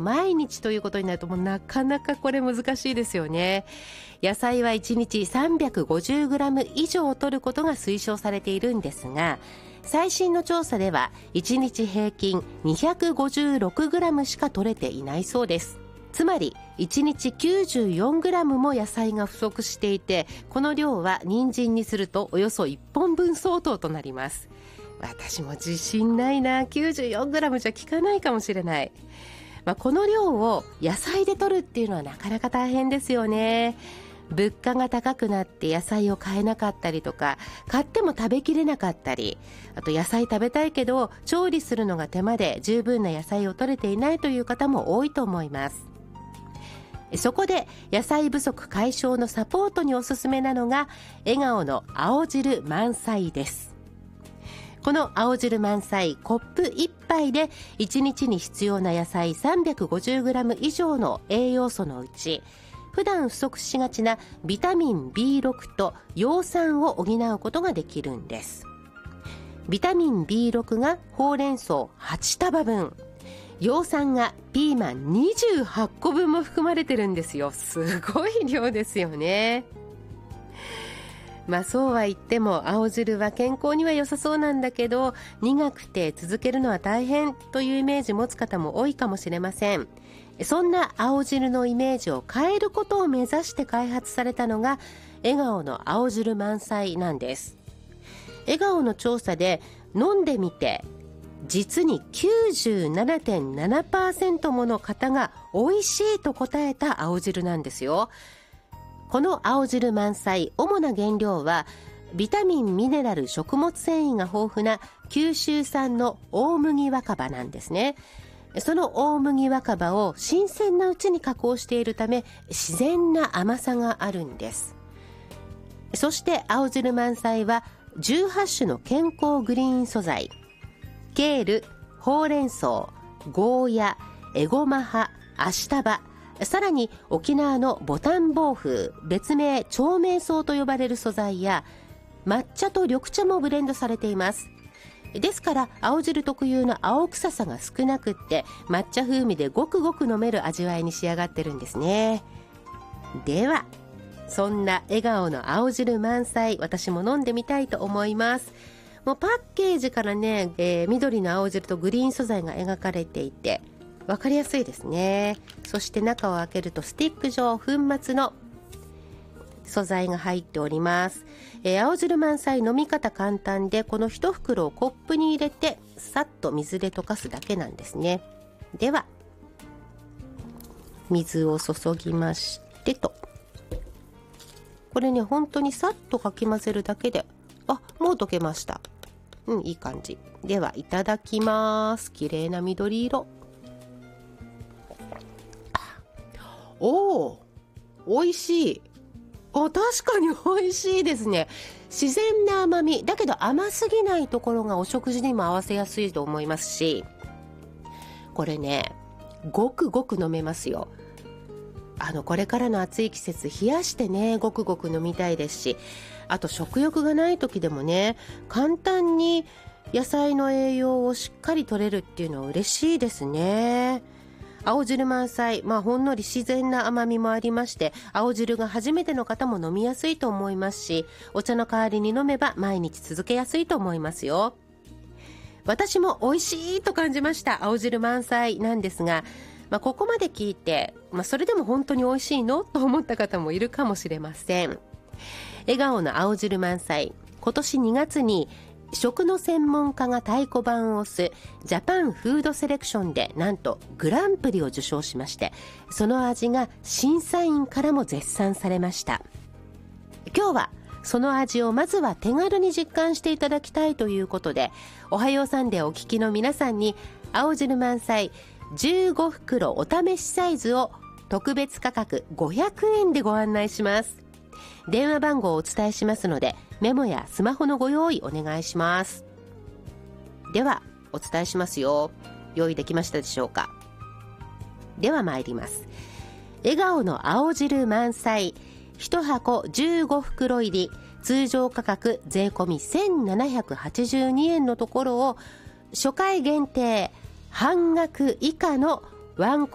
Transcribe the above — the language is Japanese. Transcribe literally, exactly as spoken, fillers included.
毎日ということになるともうなかなかこれ難しいですよね。野菜はいちにち さんびゃくごじゅうグラム 以上を摂ることが推奨されているんですが、最新の調査ではいちにち平均 にひゃくごじゅうろくグラム しか摂れていないそうです。つまりいちにち きゅうじゅうよんグラム も野菜が不足していて、この量は人参にするとおよそいっぽんぶん相当となります。私も自信ないな。 きゅうじゅうよんグラム じゃ効かないかもしれない。まあ、この量を野菜で摂るっていうのはなかなか大変ですよね。物価が高くなって野菜を買えなかったりとか、買っても食べきれなかったり、あと野菜食べたいけど調理するのが手間で十分な野菜を摂れていないという方も多いと思います。そこで野菜不足解消のサポートにおすすめなのが笑顔の青汁満載です。この青汁満載コップいっぱいでいちにちに必要な野菜 さんびゃくごじゅうグラム 以上の栄養素のうち、普段不足しがちなビタミン ビーろく と葉酸を補うことができるんです。ビタミン ビーろく がほうれん草はちたばぶん、葉酸がピーマンにじゅうはっこぶんも含まれてるんですよ。すごい量ですよね。まあそうは言っても青汁は健康には良さそうなんだけど、苦くて続けるのは大変というイメージを持つ方も多いかもしれません。そんな青汁のイメージを変えることを目指して開発されたのが笑顔の青汁満載なんです。笑顔の調査で飲んでみて実に きゅうじゅうななてんななパーセント もの方が美味しいと答えた青汁なんですよ。この青汁満載、主な原料はビタミン、ミネラル、食物繊維が豊富な九州産の大麦若葉なんですね。その大麦若葉を新鮮なうちに加工しているため自然な甘さがあるんです。そして青汁満載はじゅうはっしゅの健康グリーン素材、ケール、ほうれん草、ゴーヤ、エゴマ葉、アシタバ、さらに沖縄のボタンボウフウ、別名長命草と呼ばれる素材や抹茶と緑茶もブレンドされています。ですから青汁特有の青臭さが少なくって抹茶風味でごくごく飲める味わいに仕上がってるんですね。ではそんな笑顔の青汁満載、私も飲んでみたいと思います。もうパッケージからね、えー、緑の青汁とグリーン素材が描かれていて分かりやすいですね。そして中を開けるとスティック状粉末の素材が入っております。えー、青汁満載飲み方簡単で、この一袋をコップに入れてさっと水で溶かすだけなんですね。では水を注ぎましてと、これね本当にさっとかき混ぜるだけで、あ、もう溶けました。うん、いい感じ。ではいただきます。綺麗な緑色。おー、美味しい。あ、確かに美味しいですね。自然な甘みだけど甘すぎないところがお食事にも合わせやすいと思いますし、これねごくごく飲めますよ。あのこれからの暑い季節冷やしてねごくごく飲みたいですし、あと食欲がない時でもね簡単に野菜の栄養をしっかり摂れるっていうのは嬉しいですね。青汁満載、まあ、ほんのり自然な甘みもありまして、青汁が初めての方も飲みやすいと思いますし、お茶の代わりに飲めば毎日続けやすいと思いますよ。私も美味しいと感じました青汁満載なんですが、まあ、ここまで聞いて、まあ、それでも本当に美味しいのと思った方もいるかもしれません。笑顔の青汁満載、今年にがつに食の専門家が太鼓判を押すジャパンフードセレクションでなんとグランプリを受賞しまして、その味が審査員からも絶賛されました。今日はその味をまずは手軽に実感していただきたいということで、おはようサンデーお聞きの皆さんに青汁満載じゅうごふくろお試しサイズを特別価格ごひゃくえんでご案内します。電話番号をお伝えしますのでメモやスマホのご用意お願いします。ではお伝えしますよ。用意できましたでしょうか。では参ります。笑顔の青汁満載いちはこじゅうごふくろ入り、通常価格税込みせんななひゃくはちじゅうにえんのところを初回限定半額以下のワン